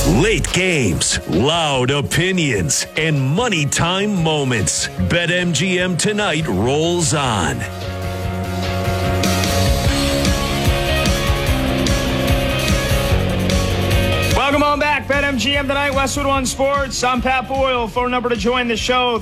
Late games, loud opinions, and money time moments. BetMGM tonight rolls on. Welcome on back. BetMGM tonight, Westwood One Sports. I'm Pat Boyle. Phone number to join the show,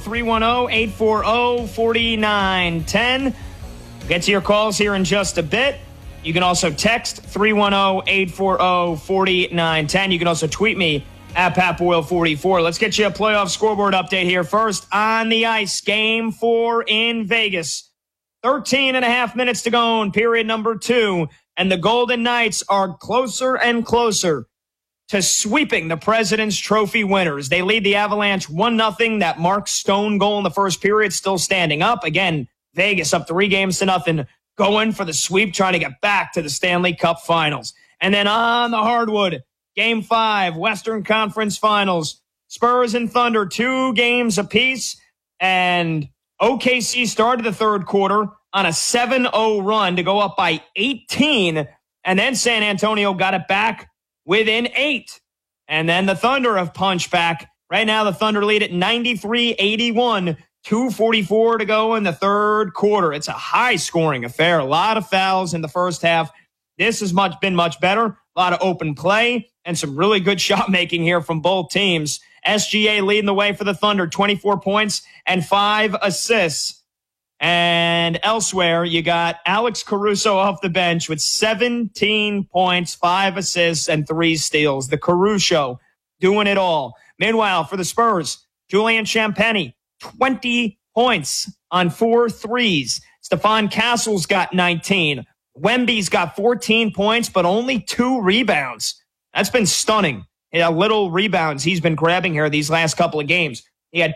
310-840-4910. Get to your calls here in just a bit. You can also text 310-840-4910. You can also tweet me at PatBoyle44. Let's get you a playoff scoreboard update here. First, on the ice, Game 4 in Vegas. 13 and a half minutes to go in period number 2, and the Golden Knights are closer and closer to sweeping the President's Trophy winners. They lead the Avalanche 1-0. That Mark Stone goal in the first period still standing up. Again, Vegas up 3-0, going for the sweep, trying to get back to the Stanley Cup Finals. And then on the hardwood, Game 5, Western Conference Finals, Spurs and Thunder, 2 games apiece. And OKC started the third quarter on a 7-0 run to go up by 18. And then San Antonio got it back within 8. And then the Thunder have punched back. Right now, the Thunder lead at 93-81. 2:44 to go in the third quarter. It's a high-scoring affair. A lot of fouls in the first half. This has been much better. A lot of open play and some really good shot making here from both teams. SGA leading the way for the Thunder, 24 points and 5 assists. And elsewhere, you got Alex Caruso off the bench with 17 points, 5 assists, and 3 steals. The Caruso doing it all. Meanwhile, for the Spurs, Julian Champagnie, 20 points on 4 threes. Stephon Castle's got 19. Wemby's got 14 points, but only 2 rebounds. That's been stunning. Little rebounds he's been grabbing here these last couple of games. He had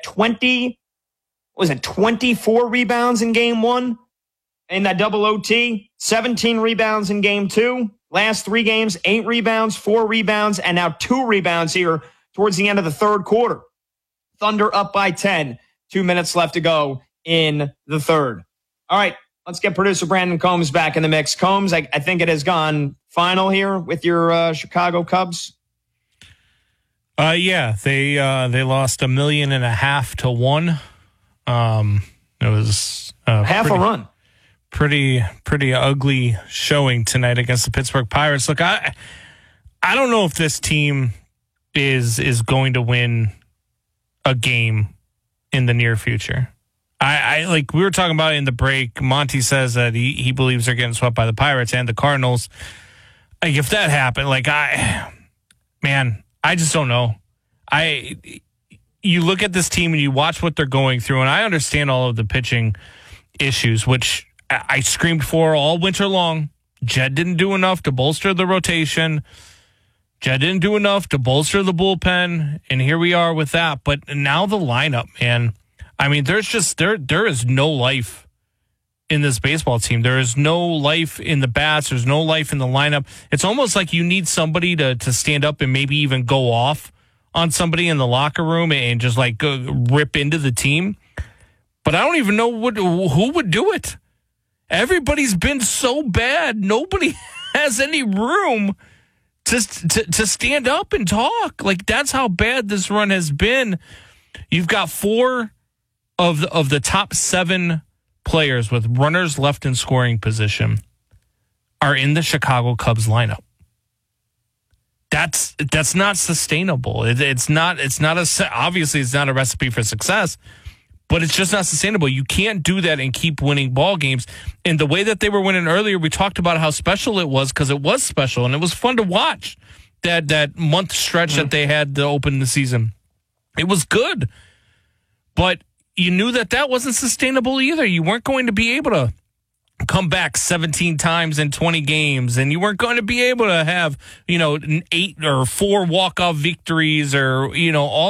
24 rebounds in game 1 in that double OT, 17 rebounds in game 2. Last 3 games, 8 rebounds, 4 rebounds, and now 2 rebounds here towards the end of the third quarter. Thunder up by 10. 2 minutes left to go in the third. All right, let's get producer Brandon Combs back in the mix. Combs, I think it has gone final here with your Chicago Cubs. Yeah, they lost $1.5 million to 1. It was half a run. Pretty ugly showing tonight against the Pittsburgh Pirates. Look, I don't know if this team is going to win a game in the near future. I like we were talking about it in the break. Monty says that he believes they're getting swept by the Pirates and the Cardinals. Like if that happened, I just don't know. You look at this team and you watch what they're going through, and I understand all of the pitching issues, which I screamed for all winter long. Jed didn't do enough to bolster the rotation. Jed didn't do enough to bolster the bullpen, and here we are with that. But now the lineup, man. I mean, there is no life in this baseball team. There is no life in the bats. There's no life in the lineup. It's almost like you need somebody to stand up and maybe even go off on somebody in the locker room and just go rip into the team. But I don't even know who would do it. Everybody's been so bad. Nobody has any room to stand up and talk. That's how bad this run has been. You've got 4 of the top 7 players with runners left in scoring position are in the Chicago Cubs lineup. That's not sustainable. Obviously it's not a recipe for success, but it's just not sustainable. You can't do that and keep winning ball games. And the way that they were winning earlier, we talked about how special it was, because it was special and it was fun to watch that month stretch that they had to open the season. It was good, but you knew that wasn't sustainable either. You weren't going to be able to come back 17 times in 20 games, and you weren't going to be able to have, 8 or 4 walk-off victories or, all